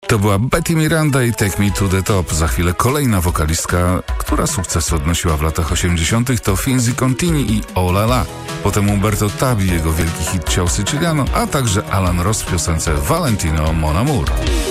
To była Betty Miranda i Take Me to the Top. Za chwilę kolejna wokalistka, która sukcesy odnosiła w latach 80. to Finzi Contini i Oh La La. Potem Umberto Tabi, jego wielki hit Ciao Siciliano, a także Alan Ross w piosence Valentino Mon Amour.